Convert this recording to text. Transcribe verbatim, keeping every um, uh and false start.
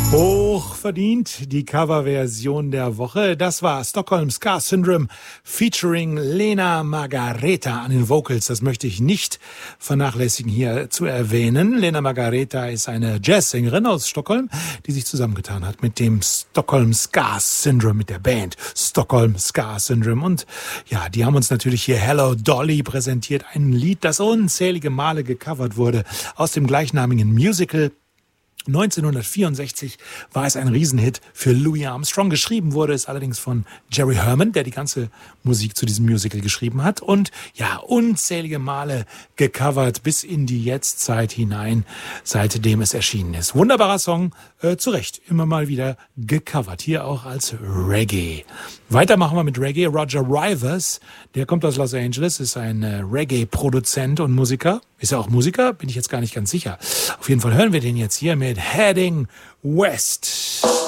Hochverdient, die Coverversion der Woche. Das war Stockholm Ska Syndrome featuring Lena Margareta an den Vocals. Das möchte ich nicht vernachlässigen hier zu erwähnen. Lena Margareta ist eine Jazzsängerin aus Stockholm, die sich zusammengetan hat mit dem Stockholm Ska Syndrome, mit der Band Stockholm Ska Syndrome. Und ja, die haben uns natürlich hier Hello Dolly präsentiert, ein Lied, das unzählige Male gecovert wurde aus dem gleichnamigen Musical. neunzehnhundertvierundsechzig war es ein Riesenhit für Louis Armstrong. Geschrieben wurde es allerdings von Jerry Herman, der die ganze Musik zu diesem Musical geschrieben hat. Und ja, unzählige Male gecovert bis in die Jetztzeit hinein, seitdem es erschienen ist. Wunderbarer Song, äh, zu Recht, immer mal wieder gecovert. Hier auch als Reggae. Weiter machen wir mit Reggae. Roger Rivers, der kommt aus Los Angeles, ist ein äh, Reggae-Produzent und Musiker. Ist er auch Musiker? Bin ich jetzt gar nicht ganz sicher. Auf jeden Fall hören wir den jetzt hier mit Heading West.